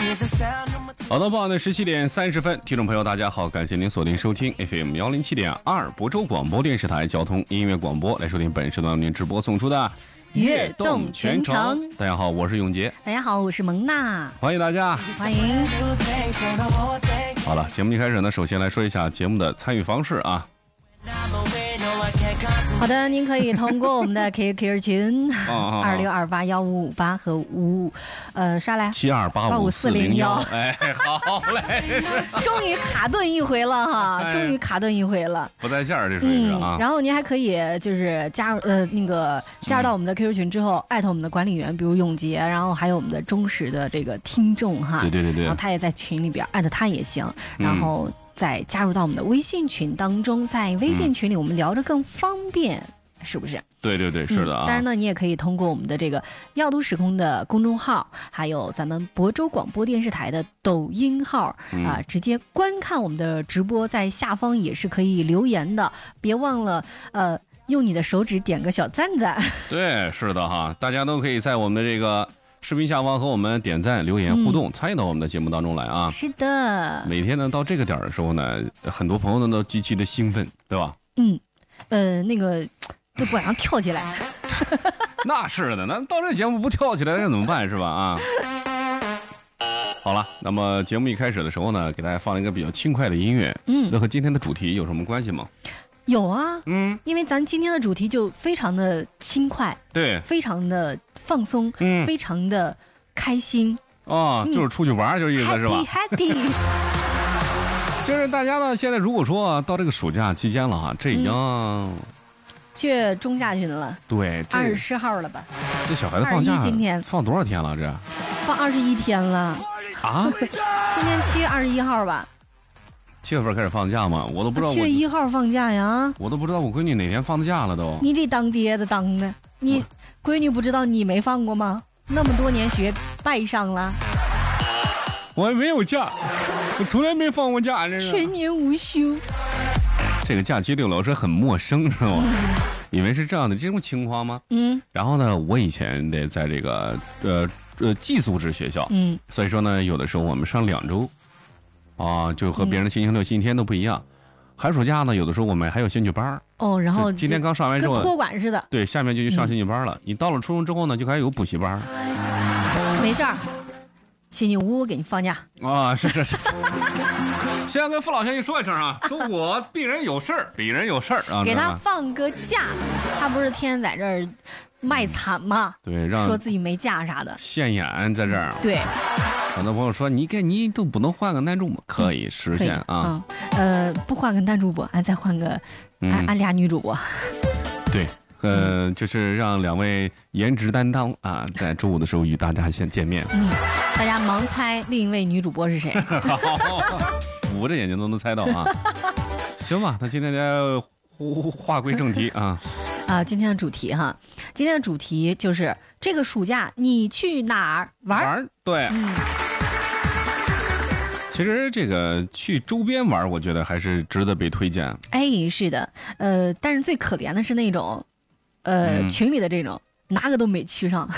好的，傍晚的17:30，听众朋友大家好，感谢您锁定收听 FM 107.2亳州广播电视台交通音乐广播，来收听本时段为您直播送出的悦动全程。 大家好，我是永杰。 大家好，我是蒙娜。 欢迎大家， 欢迎。 好了，节目一开始呢，首先来说一下节目的参与方式啊。 好的，您可以通过我们的 QQ 群26281558和刷来 72855401。哎，好嘞， 终于卡顿一回了哈，终于卡顿一回了， 不在线儿，这属于是啊。 然后您还可以就是加入加入到我们的 QQ 群之后，艾特我们的管理员，比如永杰，然后还有我们的忠实的这个听众哈， 对， 然后他也在群里边，艾特他也行，然后再加入到我们的微信群当中，在微信群里我们聊着更方便，是不是？ 对，是的啊。 当然呢，你也可以通过我们的这个耀都时空的公众号，还有咱们亳州广播电视台的抖音号直接观看我们的直播，在下方也是可以留言的，别忘了用你的手指点个小赞赞。对， 是的哈，大家都可以在我们的这个视频下方和我们点赞、留言互动，参与到我们的节目当中来啊！ 是的， 每天呢到这个点的时候呢，很多朋友呢都极其的兴奋，对吧？ 那个就不想跳起来。 那是的，那到这节目不跳起来该怎么办，是吧？啊！好了，那么节目一开始的时候呢，给大家放了一个比较轻快的音乐，那和今天的主题有什么关系吗？ 有啊，因为咱今天的主题就非常的轻快， 对， 非常的放松，非常的开心就是出去玩就意思是吧 ？Happy， 就是大家呢，现在如果说到这个暑假期间了哈，这已经去中下旬了， 对 ，24号了吧？ 这小孩子放假今天放多少天了？这放21天了啊？ 今天7月21号吧 ？7月份开始放假吗？我都不知道。7 月1号放假呀？ 我都不知道我闺女哪天放的假了都。 你这当爹的当的，你闺女不知道你没放过吗？那么多年学拜上了。 我也没有假，我从来没放过假，这是全年无休。 这个假期对我来说很陌生，是吧？以为是这样的这种情况吗？然后呢，我以前得在这个寄宿制学校，所以说呢，有的时候我们上2周。就和别人的星期六、星期天都不一样。寒暑假呢，有的时候我们还有兴趣班然后今天刚上完之后， 跟托管似的。 对，下面就去上兴趣班了。你到了初中之后呢，就开始有补习班。 没事儿，星期五我给你放假。 是。先跟父老乡亲说一声啊，说我鄙人有事儿，啊， 给他放个假，他不是天天在这儿卖惨吗？ 对， 说自己没假啥的， 现眼在这儿。 对。 很多朋友说你都不能换个男主播，可以实现啊。 不换个男主播，再换个俺俩女主播。 对，就是让2位颜值担当啊，在周五的时候与大家先见面。 大家盲猜另一位女主播是谁？ 捂着眼睛都能猜到啊。行吧，那今天话归正题啊。 今天的主题哈，今天的主题就是这个暑假你去哪儿玩？ 对。其实这个去周边玩，我觉得还是值得被推荐。 是的，但是最可怜的是那种，群里的这种，哪个都没去上。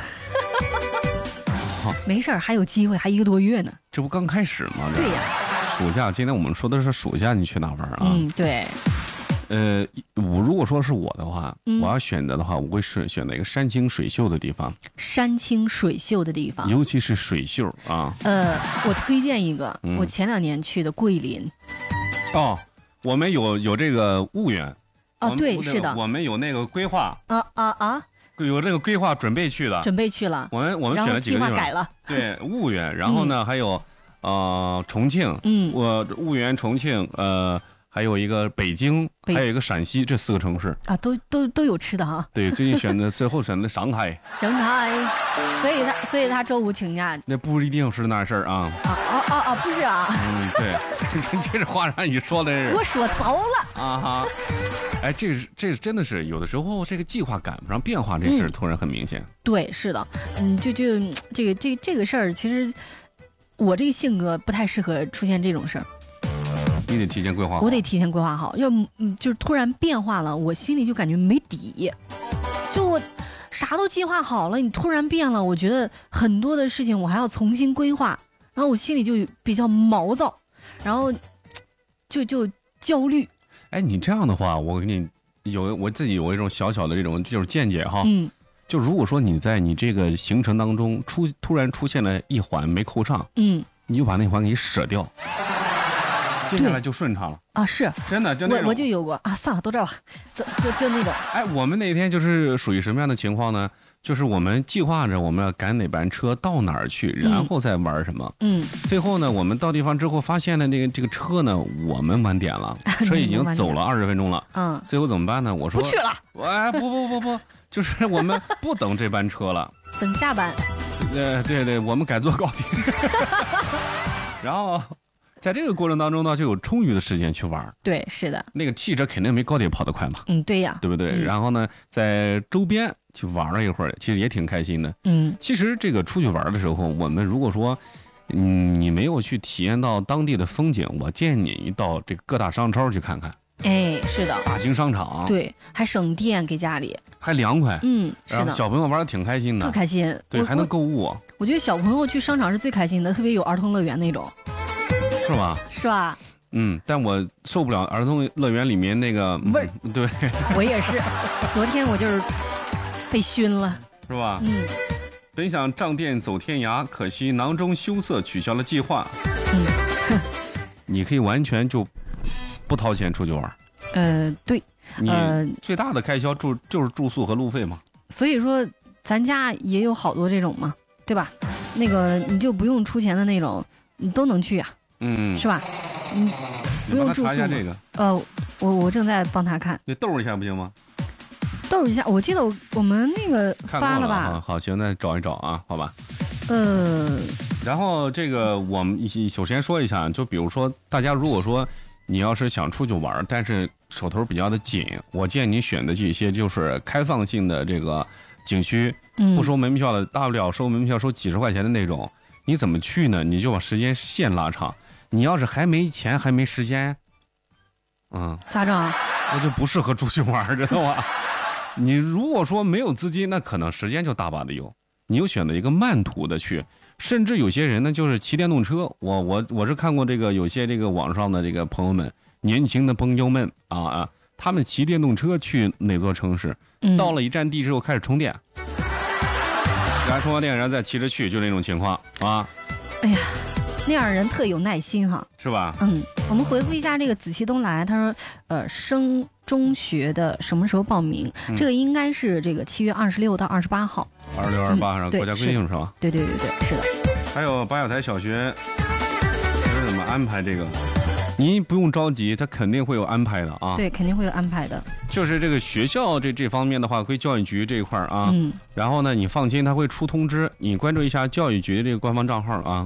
没事儿，还有机会，还1个多月呢。 这不刚开始吗？ 对呀。 暑假，今天我们说的是暑假，你去哪玩啊？ 对。 我如果说是我的话，我要选择的话，我会选择一个山清水秀的地方。 山清水秀的地方， 尤其是水秀啊。 我推荐一个，我前2年去的桂林。 我们有这个婺源。 对，是的， 我们有那个规划。有这个规划，准备去了。我们选了几个地方。 计划改了。 对，婺源，然后呢还有重庆。我婺源、重庆，还有一个北京，还有一个陕西，这4个城市都有吃的哈。 对，最近最后选的上海。 所以他周五请假。 那不一定是那事儿啊。 不是啊。 对，这话让你说的是。 我说糟了。 这真的是有的时候这个计划赶不上变化，这事儿突然很明显。 对，是的，这个事儿，其实我这个性格不太适合出现这种事儿。 你得提前规划好。 我得提前规划好，要就是突然变化了，我心里就感觉没底。就我啥都计划好了，你突然变了，我觉得很多的事情我还要重新规划， 然后我心里就比较毛躁，然后就焦虑。 哎，你这样的话，我自己有一种小小的这种就是见解哈。就如果说你在你这个行程当中突然出现了一环没扣上，你就把那环给舍掉，接下来就顺畅了啊！是真的，就那种我就有过啊，算了，都这吧，就那种。 哎，我们那天就是属于什么样的情况呢？就是我们计划着我们要赶哪班车到哪儿去，然后再玩什么。最后呢，我们到地方之后发现了这个车呢，我们晚点了，车已经走了20分钟了。最后怎么办呢？我说不去了。 哎，不，就是我们不等这班车了， 等下班。 对，我们改坐高铁。然后在这个过程当中呢，就有充裕的时间去玩。 对，是的。 那个汽车肯定没高铁跑得快嘛。 对呀， 对不对？然后呢，在周边去玩了一会儿，其实也挺开心的。其实这个出去玩的时候，我们如果说，你没有去体验到当地的风景，我建议你到这个各大商超去看看。 哎，是的， 大型商场， 对，还省电，给家里还凉快。 是的， 小朋友玩的挺开心的， 特开心。 对，还能购物。 我觉得小朋友去商场是最开心的，特别有儿童乐园那种。 是吧？ 是吧？ 但我受不了儿童乐园里面那个味儿。 对， 我也是。昨天我就是被熏了， 是吧？本想仗店走天涯，可惜囊中羞涩，取消了计划。你可以完全就不掏钱出去玩。 对。 你最大的开销就是住宿和路费嘛。 所以说，咱家也有好多这种嘛，对吧？那个你就不用出钱的那种，你都能去啊。是吧？你不用住宿。 查一下这个。 我正在帮他看。 你逗一下不行吗？ 逗一下，我记得我们那个发了吧？ 好，行，那找一找啊，好吧。然后这个我们首先说一下，就比如说大家如果说你要是想出去玩，但是手头比较的紧，我建议你选的这些就是开放性的这个景区，不收门票的，大不了收门票收几十块钱的那种。你怎么去呢？你就把时间线拉长。你要是还没钱还没时间， 咋整啊？ 那就不适合出去玩，知道吧？你如果说没有资金，那可能时间就大把的有。你又选择一个慢途的去，甚至有些人呢就是骑电动车。我是看过这个有些这个网上的这个朋友们，年轻的朋友们他们骑电动车去哪座城市，到了一站地之后开始充电，然后充完电然后再骑着去，就那种情况啊。 哎呀，那样人特有耐心哈， 是吧？ 我们回复一下这个子期东来，他说升中学的什么时候报名？这个应该是这个7月26到28号。 26、28上国家规定是吧？ 对，是的。 还有八小台小学怎么安排这个？您不用着急，他肯定会有安排的啊。 对，肯定会有安排的。 就是这个学校这方面的话，归教育局这一块啊。然后呢，你放心，他会出通知，你关注一下教育局的这个官方账号啊。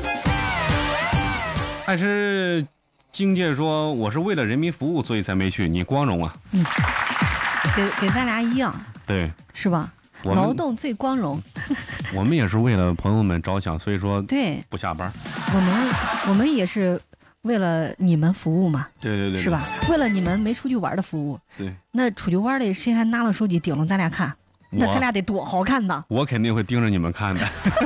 但是经界说我是为了人民服务，所以才没去，你光荣啊。 给咱俩一样。 对， 是吧？劳动最光荣。 我们也是为了朋友们着想，所以说对不下班。 我们也是为了你们服务嘛。 对， 是吧？为了你们没出去玩的服务。 对。 那出去玩的谁还拿了手机盯着咱俩看？那咱俩得多好看呢！ 我肯定会盯着你们看的。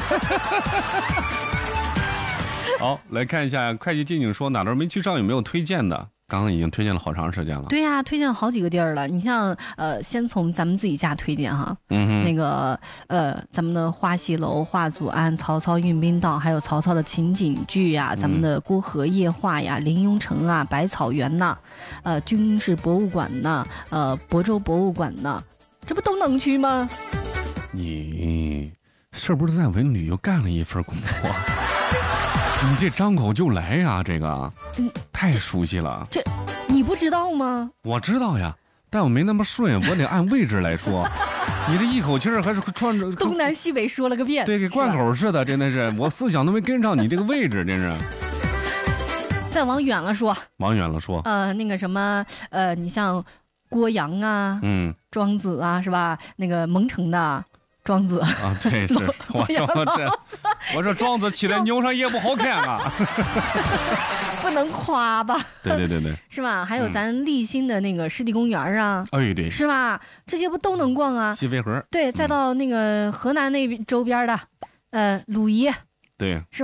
好，来看一下会计静静说哪儿没去上，有没有推荐的？刚刚已经推荐了好长时间了。 对呀，推荐了好几个地儿了。你像先从咱们自己家推荐哈，那个咱们的花溪楼、华祖庵、曹操运兵道，还有曹操的情景剧呀，咱们的郭河夜话呀、临雍城啊、百草园呐，军事博物馆呐，亳州博物馆呐，这不都能去吗？ 你是不是在文旅又干了一份工作？你这张口就来呀，这个太熟悉了。 这你不知道吗？ 我知道呀，但我没那么顺，我得按位置来说。你这一口气儿还是串着东南西北说了个遍， 对，给贯口似的，真的是我思想都没跟上你这个位置，真是。 再往远了说，那个什么你像郭阳啊，庄子啊，是吧？那个蒙城的。庄子啊，对，是我说庄子骑在牛上也不好看啊， 不能夸吧？ 对， 是吧？还有咱立新的那个湿地公园啊， 哎对， 是吧？这些不都能逛啊？ 西飞河， 对，再到那个河南那周边的，鲁仪， 对， 是吧？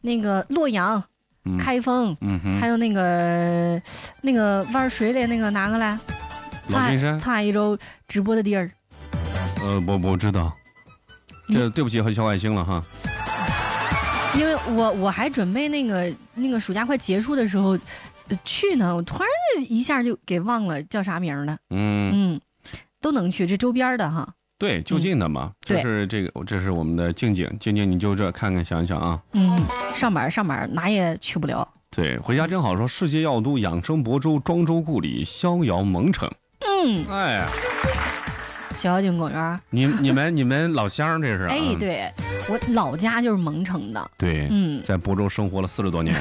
那个洛阳、开封，还有那个玩水的那个哪个来？ 老金山。 沧海一周直播的地儿。 我知道。这对不起小外星了哈。 因为我还准备那个暑假快结束的时候去呢，我突然一下就给忘了叫啥名了。都能去，这周边的哈。 对，就近的嘛。就是这是我们的静，你就这看看想想啊。 上班哪也去不了。 对，回家真好说。世界药都养生亳州庄周故里逍遥蒙城。哎。 逍遥径公园。 你们老乡这是？ 哎，对，我老家就是蒙城的。 对，在亳州生活了40多年。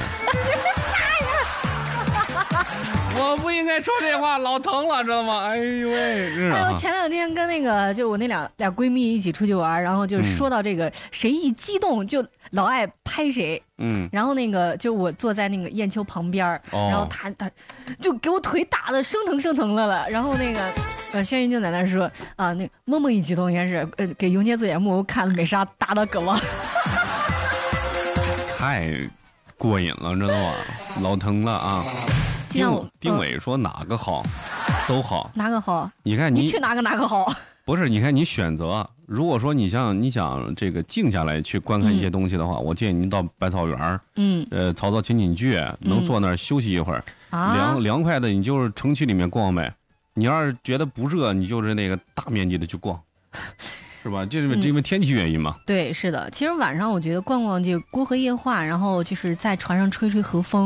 我不应该说这话，老疼了，知道吗？哎呦喂！ 哎呦，前2天跟那个就我那俩闺蜜一起出去玩，然后就说到这个，谁一激动就老爱拍谁。然后那个就我坐在那个雁丘旁边，然后他就给我腿打得生疼了。然后那个轩云就在那说啊，那默默一激动也是给永杰做节目，我看了没啥打到胳膊。 太过瘾了，知道吗？老疼了啊！丁伟说哪个好，都好。哪个好？你看你去哪个好？不是，你看你选择。如果说你想这个静下来去观看一些东西的话，我建议您到百草园，曹情景剧，能坐那儿休息一会儿，凉快的，你就是城区里面逛呗。你要是觉得不热，你就是那个大面积的去逛，是吧？就是因为天气原因嘛。对，是的。其实晚上我觉得逛逛这个郭河夜话，然后就是在船上吹吹河风。